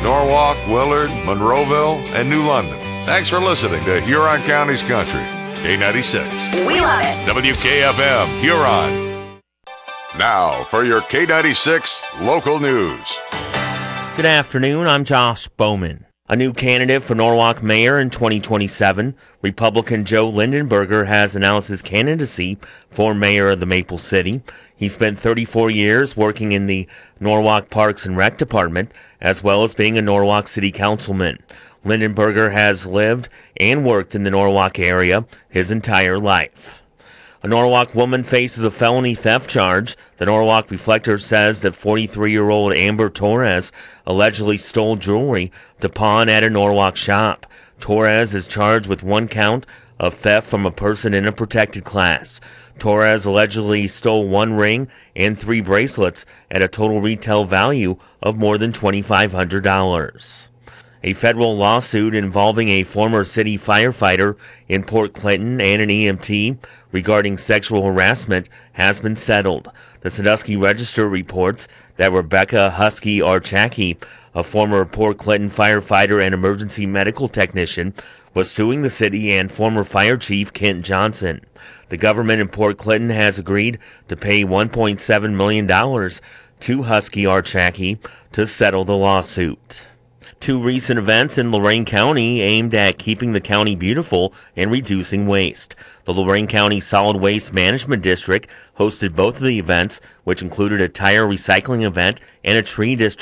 Norwalk, Willard, Monroeville, and New London. Thanks for listening to Huron County's Country. K96. We love it. WKFM, Huron. Now for your K96 local news. Good afternoon, I'm Josh Bowman. A new candidate for Norwalk mayor in 2027, Republican Joe Lindenberger has announced his candidacy for mayor of the Maple City. He spent 34 years working in the Norwalk Parks and Rec Department, as well as being a Norwalk City Councilman. Lindenberger has lived and worked in the Norwalk area his entire life. A Norwalk woman faces a felony theft charge. The Norwalk Reflector says that 43-year-old Amber Torres allegedly stole jewelry to pawn at a Norwalk shop. Torres is charged with 1 count of theft from a person in a protected class. Torres allegedly stole 1 ring and 3 bracelets at a total retail value of more than $2,500. A federal lawsuit involving a former city firefighter in Port Clinton and an EMT regarding sexual harassment has been settled. The Sandusky Register reports that Rebecca Husky Archacki, a former Port Clinton firefighter and emergency medical technician, was suing the city and former fire chief Kent Johnson. The government in Port Clinton has agreed to pay $1.7 million to Husky Archacki to settle the lawsuit. 2 recent events in Lorain County aimed at keeping the county beautiful and reducing waste. The Lorain County Solid Waste Management District hosted both of the events, which included a tire recycling event and a tree distribution